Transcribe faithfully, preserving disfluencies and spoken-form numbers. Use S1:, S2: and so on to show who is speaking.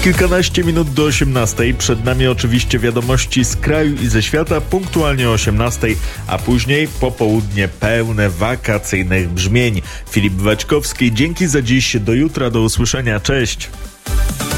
S1: Kilkanaście minut do osiemnastej. Przed nami oczywiście wiadomości z kraju i ze świata punktualnie o osiemnastej, a później popołudnie pełne wakacyjnych brzmień. Filip Waćkowski, dzięki za dziś, do jutra, do usłyszenia, cześć!